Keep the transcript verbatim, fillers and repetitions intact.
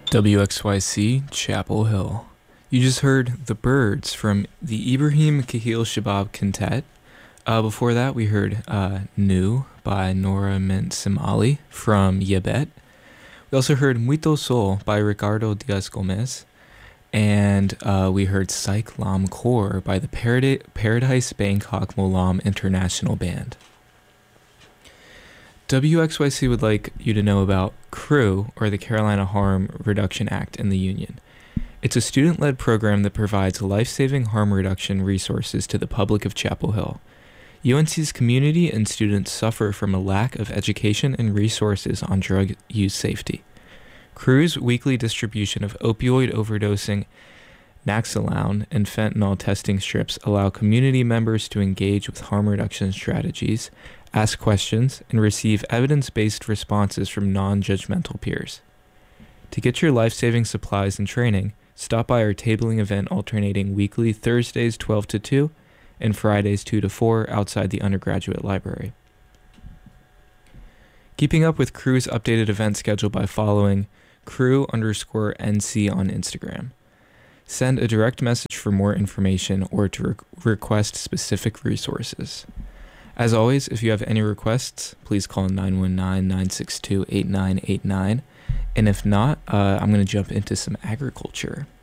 W X Y C, Chapel Hill. You just heard The Birds from the Ibrahim Kahil Shabab Quintet. Uh, before that, we heard uh, New by Nora Mint Simali from Yabet. We also heard Muito Sol by Ricardo Diaz Gomez. And uh, we heard Psych Lam Kor by the Paradi- Paradise Bangkok Molam International Band. W X Y C would like you to know about CREW, or the Carolina Harm Reduction Act, in the Union. It's a student-led program that provides life-saving harm reduction resources to the public of Chapel Hill. U N C's community and students suffer from a lack of education and resources on drug use safety. CREW's weekly distribution of opioid overdosing, Naxalone, and fentanyl testing strips allow community members to engage with harm reduction strategies, ask questions, and receive evidence-based responses from non-judgmental peers. To get your life-saving supplies and training, stop by our tabling event alternating weekly Thursdays twelve to two and Fridays two to four outside the undergraduate library. Keeping up with CREW's updated event schedule by following CREW underscore NC on Instagram. Send a direct message for more information or to re- request specific resources. As always, if you have any requests, please call nine one nine, nine six two, eight nine eight nine. And if not, uh, I'm going to jump into some agriculture.